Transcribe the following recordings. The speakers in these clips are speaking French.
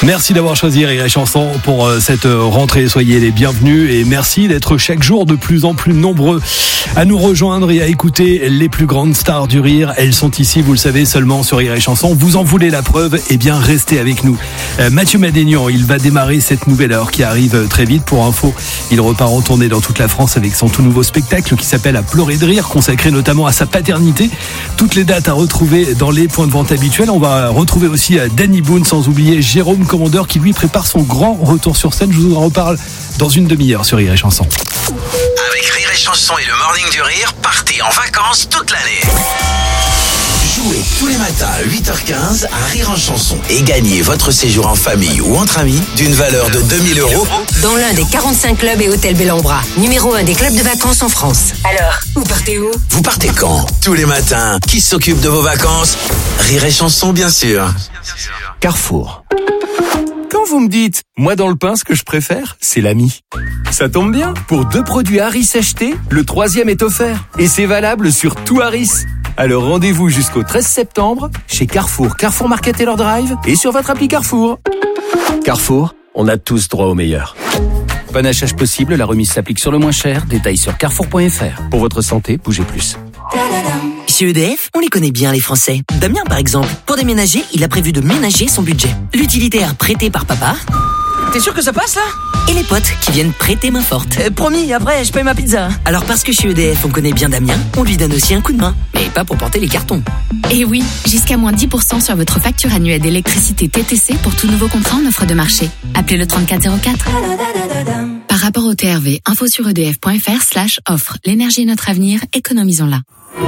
Merci d'avoir choisi Rire et Chanson pour cette rentrée. Soyez les bienvenus et merci d'être chaque jour de plus en plus nombreux à nous rejoindre et à écouter les plus grandes stars du rire. Elles sont ici, vous le savez, seulement sur Rire et Chanson. Vous en voulez la preuve? Eh bien, restez avec nous. Mathieu Madénian, il va démarrer cette nouvelle heure qui arrive très vite. Pour info, il repart en tournée dans toute la France avec son tout nouveau spectacle qui s'appelle À pleurer de rire, consacré notamment à sa paternité. Toutes les dates à retrouver dans les points de vente habituels. On va retrouver aussi Danny Boone, sans oublier Jérôme Commandeur qui lui prépare son grand retour sur scène. Je vous en reparle dans une demi-heure sur Rire et Chanson. Avec Rire et Chanson et le Morning du Rire, partez en vacances toute l'année. Jouez tous les matins à 8h15 à Rire en Chanson et gagnez votre séjour en famille ou entre amis d'une valeur de 2 000 € dans l'un des 45 clubs et hôtels Bellambra, numéro 1 des clubs de vacances en France. Alors, vous partez où? Vous partez quand? Tous les matins. Qui s'occupe de vos vacances? Rire et Chanson, bien sûr. Carrefour. Quand vous me dites, moi dans le pain, ce que je préfère, c'est l'ami. Ça tombe bien, pour 2 produits Harris achetés, le 3e est offert. Et c'est valable sur tout Harris. Alors rendez-vous jusqu'au 13 septembre chez Carrefour, Carrefour Market Taylor Drive et sur votre appli Carrefour. Carrefour, on a tous droit au meilleur. Panachage possible, la remise s'applique sur le moins cher. Détails sur carrefour.fr. Pour votre santé, bougez plus. Chez EDF, on les connaît bien les Français. Damien par exemple, pour déménager, il a prévu de ménager son budget. L'utilitaire prêté par papa. T'es sûr que ça passe là? Et les potes qui viennent prêter main forte. Promis, après je paye ma pizza. Alors parce que chez EDF on connaît bien Damien, on lui donne aussi un coup de main. Mais pas pour porter les cartons. Et oui, jusqu'à moins 10% sur votre facture annuelle d'électricité TTC pour tout nouveau contrat en offre de marché. Appelez le 3404. Par rapport au TRV, info sur edf.fr/offre. L'énergie est notre avenir, économisons-la.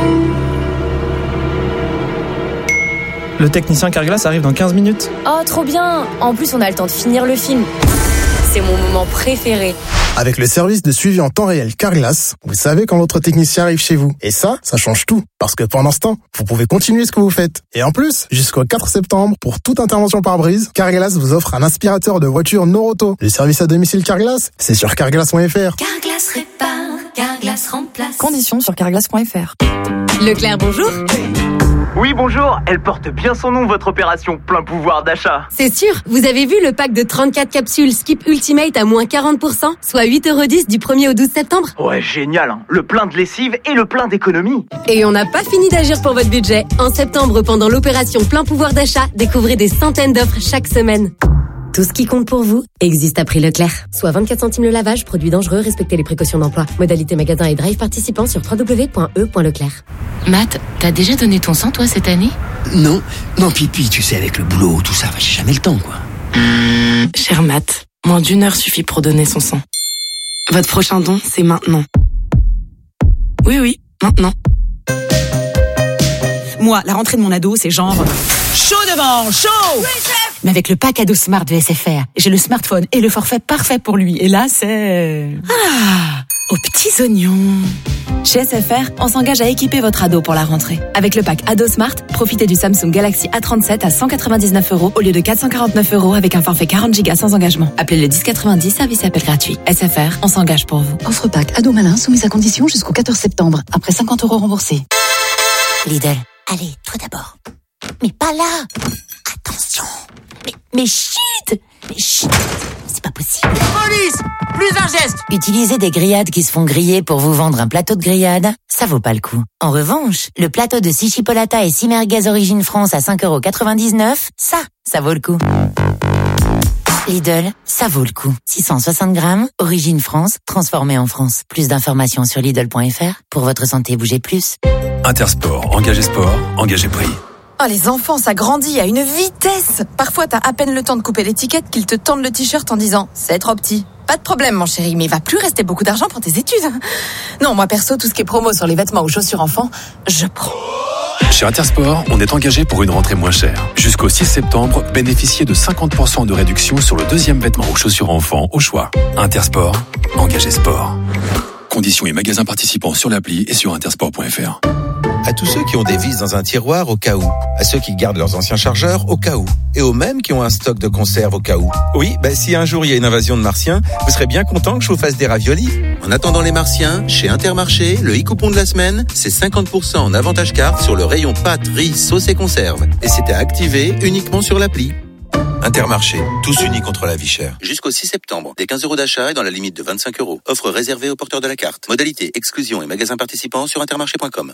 Le technicien Carglass arrive dans 15 minutes. Oh, trop bien! En plus, on a le temps de finir le film. C'est mon moment préféré. Avec le service de suivi en temps réel Carglass, vous savez quand votre technicien arrive chez vous. Et ça change tout. Parce que pendant ce temps, vous pouvez continuer ce que vous faites. Et en plus, jusqu'au 4 septembre, pour toute intervention par brise, Carglass vous offre un aspirateur de voiture Noroto. Le service à domicile Carglass, c'est sur carglass.fr. Carglass répare, Carglass remplace. Conditions sur carglass.fr. Leclerc, bonjour. Oui, bonjour, elle porte bien son nom, votre opération plein pouvoir d'achat. C'est sûr, vous avez vu le pack de 34 capsules Skip Ultimate à moins 40%, soit 8,10€ du 1er au 12 septembre? Ouais, génial, hein. Le plein de lessive et le plein d'économie. Et on n'a pas fini d'agir pour votre budget. En septembre, pendant l'opération plein pouvoir d'achat, découvrez des centaines d'offres chaque semaine. Tout ce qui compte pour vous existe à prix Leclerc. Soit 24 centimes le lavage, produit dangereux, respectez les précautions d'emploi. Modalité magasin et drive participants sur www.e.leclerc. Matt, t'as déjà donné ton sang, toi, cette année? Non, Pipi, tu sais, avec le boulot, tout ça, j'ai jamais le temps, quoi. Cher Matt, moins d'1 heure suffit pour donner son sang. Votre prochain don, c'est maintenant. Oui, maintenant. Moi, la rentrée de mon ado, c'est genre... chaud devant, chaud! Mais avec le pack ado Smart de SFR, j'ai le smartphone et le forfait parfait pour lui. Et là, c'est... aux petits oignons. Chez SFR, on s'engage à équiper votre ado pour la rentrée. Avec le pack ado Smart, profitez du Samsung Galaxy A37 à 199€ au lieu de 449€ avec un forfait 40 Go sans engagement. Appelez le 1090, service appel gratuit. SFR, on s'engage pour vous. Offre pack ado malin soumise à condition jusqu'au 14 septembre. Après 50€ remboursés. Lidl, allez, toi d'abord. Mais pas là. Attention. Mais chut. C'est pas possible. Police! Plus un geste! Utiliser des grillades qui se font griller pour vous vendre un plateau de grillade, ça vaut pas le coup. En revanche, le plateau de 6 chipolata et 6 merguez origine France à 5,99€, ça vaut le coup. Lidl, ça vaut le coup. 660 grammes, origine France, transformé en France. Plus d'informations sur Lidl.fr. Pour votre santé, bougez plus. Intersport, engagé sport, engagé prix. Oh, les enfants, ça grandit à une vitesse. Parfois, t'as à peine le temps de couper l'étiquette qu'ils te tendent le t-shirt en disant « c'est trop petit ». Pas de problème, mon chéri, mais il va plus rester beaucoup d'argent pour tes études. Non, moi perso, tout ce qui est promo sur les vêtements ou chaussures enfants, je prends. Chez Intersport, on est engagé pour une rentrée moins chère. Jusqu'au 6 septembre, bénéficiez de 50% de réduction sur le 2e vêtement ou chaussures enfants au choix. Intersport, engagé sport. Conditions et magasins participants sur l'appli et sur intersport.fr. À tous ceux qui ont des vis dans un tiroir au cas où, à ceux qui gardent leurs anciens chargeurs au cas où, et aux mêmes qui ont un stock de conserve au cas où. Oui, si un jour il y a une invasion de martiens, vous serez bien content que je vous fasse des raviolis. En attendant les martiens, chez Intermarché, le e-coupon de la semaine, c'est 50% en avantage carte sur le rayon pâtes, riz, sauce et conserve. Et c'était activé uniquement sur l'appli. Intermarché, tous unis contre la vie chère. Jusqu'au 6 septembre, des 15 € d'achat et dans la limite de 25 €. Offre réservée aux porteurs de la carte. Modalité, exclusion et magasins participants sur intermarché.com.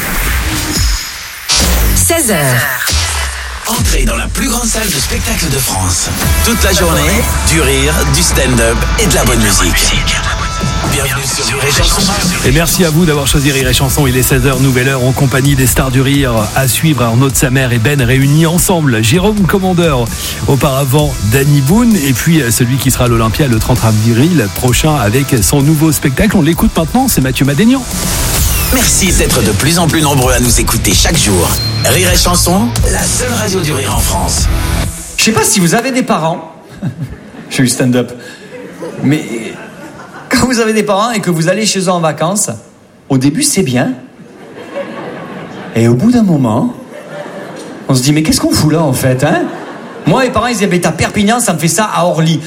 16h. Entrez dans la plus grande salle de spectacle de France. Toute la journée, du rire, du stand-up et de la bonne musique. Bienvenue sur Rire et Chanson. Et merci à vous d'avoir choisi Rire et Chanson. Il est 16h, nouvelle heure en compagnie des stars du rire. À suivre, Arnaud de Samer et Ben réunis ensemble. Jérôme Commandeur, auparavant Danny Boone, et puis celui qui sera à l'Olympia le 30 avril prochain avec son nouveau spectacle. On l'écoute maintenant, c'est Mathieu Madénian. Merci d'être de plus en plus nombreux à nous écouter chaque jour. Rire et Chanson, la seule radio du rire en France. Je sais pas si vous avez des parents. Je suis stand-up. Mais quand vous avez des parents et que vous allez chez eux en vacances, au début c'est bien. Et au bout d'un moment, on se dit mais qu'est-ce qu'on fout là en fait, hein? Moi mes parents ils disaient mais t'as Perpignan, ça me fait ça à Orly.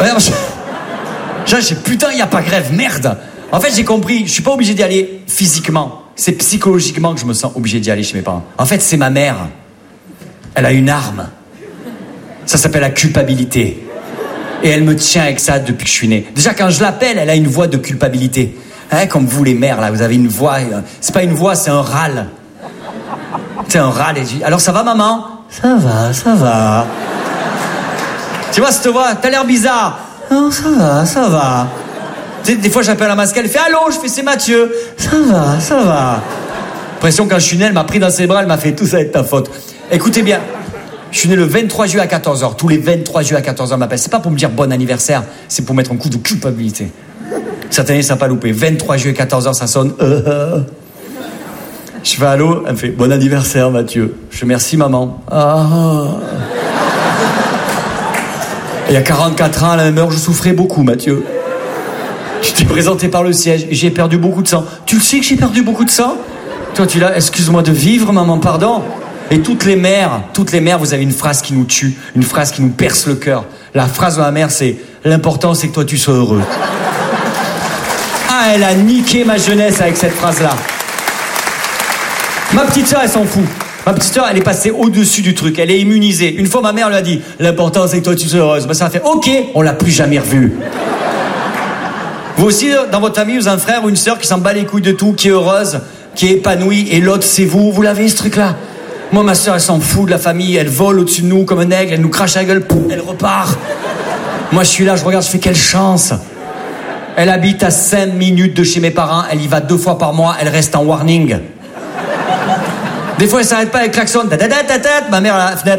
J'ai putain y a pas grève, merde. En fait j'ai compris, je suis pas obligé d'y aller physiquement. C'est psychologiquement que je me sens obligé d'y aller chez mes parents. En fait c'est ma mère. Elle a une arme. Ça s'appelle la culpabilité. Et elle me tient avec ça depuis que je suis né. Déjà, quand je l'appelle, elle a une voix de culpabilité. Hein, comme vous, les mères, là, vous avez une voix. C'est pas une voix, c'est un râle. C'est un râle. Alors, ça va, maman? Ça va, ça va. Tu vois cette voix? T'as l'air bizarre. Non, ça va, ça va. Tu sais, des fois, j'appelle la masque, elle fait allô, je fais c'est Mathieu. Ça va, ça va. L'impression, quand je suis né, elle m'a pris dans ses bras, elle m'a fait tout ça avec ta faute. Écoutez bien. Je suis né le 23 juillet à 14h. Tous les 23 juillet à 14h m'appellent. C'est pas pour me dire bon anniversaire, c'est pour mettre un coup de culpabilité. Cette année, ça n'a pas loupé. 23 juillet 14h, ça sonne. Je fais allô, elle me fait bon anniversaire, Mathieu. Je fais merci, maman. Et il y a 44 ans, à la même heure, je souffrais beaucoup, Mathieu. Je t'ai présenté par le siège et j'ai perdu beaucoup de sang. Tu le sais que j'ai perdu beaucoup de sang? Toi, tu l'as. Excuse-moi de vivre, maman, pardon. Et toutes les mères, vous avez une phrase qui nous tue, une phrase qui nous perce le cœur. La phrase de ma mère, c'est « L'important, c'est que toi, tu sois heureux. » Ah, elle a niqué ma jeunesse avec cette phrase-là. Ma petite sœur, elle s'en fout. Ma petite sœur, elle est passée au-dessus du truc. Elle est immunisée. Une fois, ma mère lui a dit « L'important, c'est que toi, tu sois heureuse. » Ça a fait « Ok, on l'a plus jamais revue. » Vous aussi, dans votre famille, vous avez un frère ou une sœur qui s'en bat les couilles de tout, qui est heureuse, qui est épanouie, et l'autre, c'est vous. Vous l'avez, ce truc-là? Moi, ma sœur, elle s'en fout de la famille, elle vole au-dessus de nous comme un aigle, elle nous crache à la gueule, pouf, elle repart. Moi, je suis là, je regarde, je fais quelle chance. Elle habite à 5 minutes de chez mes parents, elle y va 2 fois par mois, elle reste en warning. Des fois, elle s'arrête pas, elle klaxonne, ma mère à la fenêtre,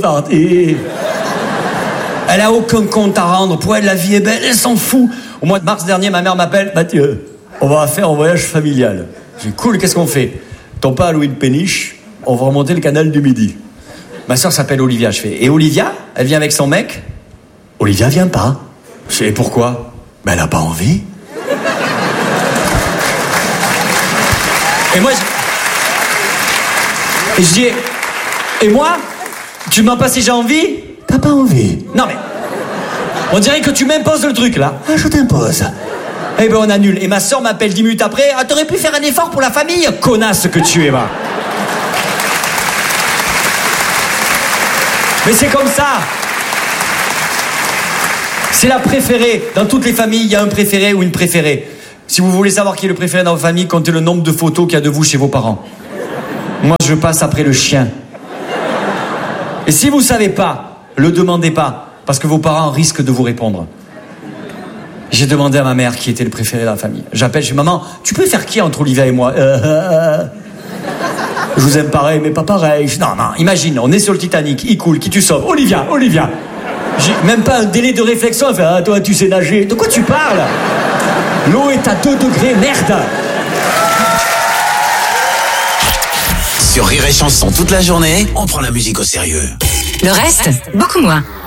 elle a aucun compte à rendre, pour elle, la vie est belle, elle s'en fout. Au mois de mars dernier, ma mère m'appelle, Mathieu, on va faire un voyage familial. Je dis, cool, qu'est-ce qu'on fait? Ton père a loué une péniche, on va remonter le canal du Midi. Ma soeur s'appelle Olivia, je fais. Et Olivia, elle vient avec son mec? Olivia vient pas. Je fais, pourquoi? Ben, elle a pas envie. Et moi, je dis, et moi? Tu me demandes pas si j'ai envie? T'as pas envie. Non mais, on dirait que tu m'imposes le truc, là. Ah, je t'impose. Eh ben, on annule. Et ma soeur m'appelle 10 minutes après. Ah, t'aurais pu faire un effort pour la famille, connasse que tu es, va. Mais c'est comme ça. C'est la préférée. Dans toutes les familles, il y a un préféré ou une préférée. Si vous voulez savoir qui est le préféré dans votre famille, comptez le nombre de photos qu'il y a de vous chez vos parents. Moi, je passe après le chien. Et si vous savez pas, le demandez pas, parce que vos parents risquent de vous répondre. J'ai demandé à ma mère qui était le préféré dans la famille. J'appelle, je dis, maman, tu peux faire qui entre Olivia et moi? Je vous aime pareil, mais pas pareil. Non, imagine, on est sur le Titanic, il coule, qui tu sauves? Olivia. J'ai même pas un délai de réflexion. Elle fait, ah, toi, tu sais nager. De quoi tu parles? L'eau est à 2 degrés, merde. Sur Rire et Chanson toute la journée, on prend la musique au sérieux. Le reste, beaucoup moins.